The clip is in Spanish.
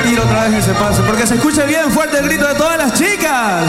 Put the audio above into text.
repetir otra vez ese paso, porque se escuche bien fuerte el grito de todas las chicas.